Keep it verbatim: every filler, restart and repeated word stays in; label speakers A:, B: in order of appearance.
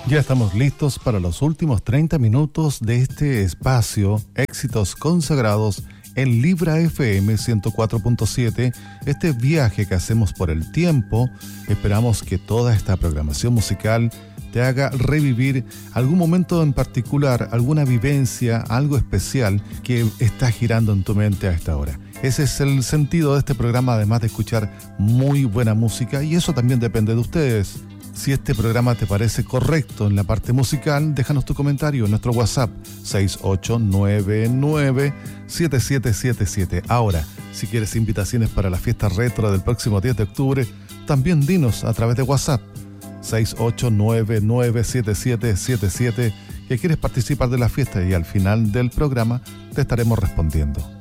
A: Ya estamos listos para los últimos treinta minutos de este espacio Éxitos Consagrados en Libra F M ciento cuatro punto siete. Este viaje que hacemos por el tiempo, esperamos que toda esta programación musical te haga revivir algún momento en particular, alguna vivencia, algo especial que está girando en tu mente a esta hora. Ese es el sentido de este programa, además de escuchar muy buena música, y eso también depende de ustedes. Si este programa te parece correcto en la parte musical, déjanos tu comentario en nuestro WhatsApp seis ocho nueve nueve siete siete siete siete. Ahora, si quieres invitaciones para la fiesta retro del próximo diez de octubre, también dinos a través de WhatsApp seis ocho nueve nueve siete siete siete siete que quieres participar de la fiesta, y al final del programa te estaremos respondiendo.